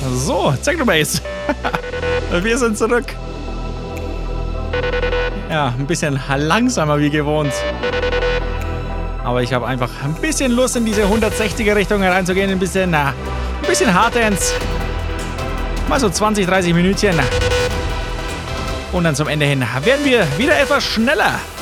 So, Technobase. Wir sind zurück. Ja, ein bisschen langsamer wie gewohnt. Aber ich habe einfach ein bisschen Lust, in diese 160er Richtung reinzugehen. Ein bisschen Hardends. Mal so 20, 30 Minütchen. Und dann zum Ende hin werden wir wieder etwas schneller.